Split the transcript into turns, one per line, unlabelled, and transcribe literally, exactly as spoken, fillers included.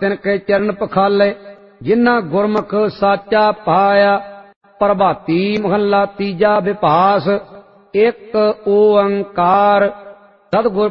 ਤਿਨ ਕੇ ਚਰਨ ਪਖਾਲੇ। ਜਿਨ੍ਹਾਂ ਗੁਰਮੁਖ ਸਾਚਾ ਪਾਇਆ, ਪ੍ਰਭਾਤੀ ਮਹੱਲਾ ਤੀਜਾ ਵਿਭਾਸ। ਇੱਕ ਓੰਕਾਰ ਸਤਿਗੁਰ